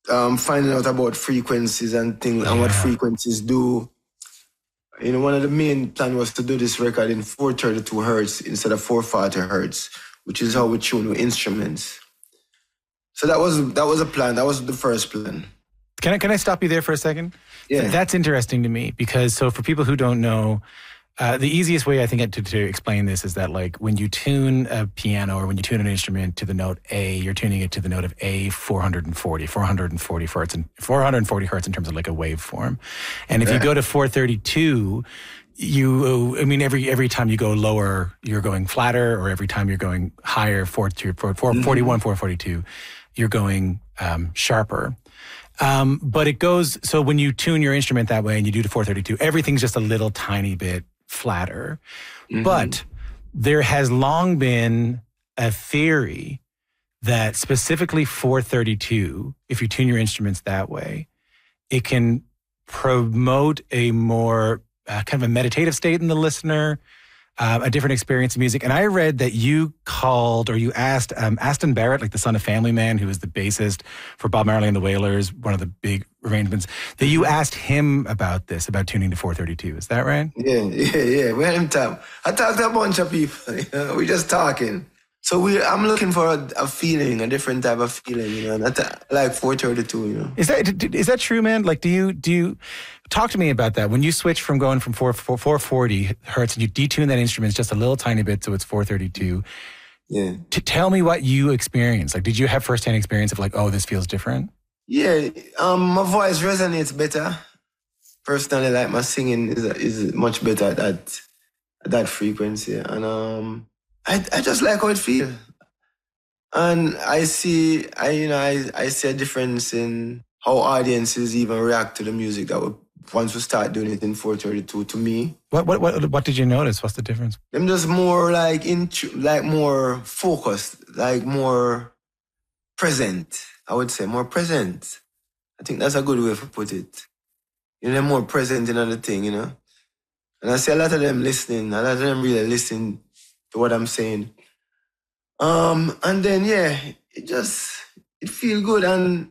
finding out about frequencies and things and what frequencies do. One of the main plan was to do this record in 432 hertz instead of 440 hertz, which is how we tune with instruments. So that was a plan. That was the first plan. Can I stop you there for a second? Yeah. That's interesting to me because for people who don't know, the easiest way I think to explain this is that like when you tune a piano or when you tune an instrument to the note A, you're tuning it to the note of A 440 hertz and 440 hertz in terms of like a waveform. And if you go to 432, every time you go lower, you're going flatter, or every time you're going higher, 441, 442, you're going sharper. But it goes, so when you tune your instrument that way and you do to 432, everything's just a little tiny bit flatter. Mm-hmm. But there has long been a theory that specifically 432, if you tune your instruments that way, it can promote a more kind of a meditative state in the listener, a different experience of music. And I read that you asked Aston Barrett, like the son of Family Man, who was the bassist for Bob Marley and the Wailers, one of the big arrangements, that you asked him about tuning to 432. Is that right? Yeah. We had him talk. I talked to a bunch of people. We're just talking. So I'm looking for a feeling, a different type of feeling, not like 432, Is that true, man? Like, do you talk to me about that? When you switch from going from 440 hertz and you detune that instrument just a little tiny bit so it's 432, to tell me what you experienced. Like, did you have firsthand experience of like, oh, this feels different? Yeah, my voice resonates better. Personally, like my singing is much better at that frequency, and I just like how it feels. And I see a difference in how audiences even react to the music once we start doing it in 432 to me. What did you notice? What's the difference? I'm just more like more focused, like more present, I would say, more present. I think that's a good way to put it. They're more present in other thing, And I see a lot of them listening, a lot of them really listen to what I'm saying. And then, it feels good. And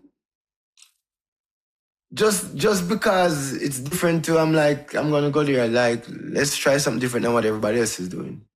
just because it's different too, I'm like, I'm going to go there, like, let's try something different than what everybody else is doing.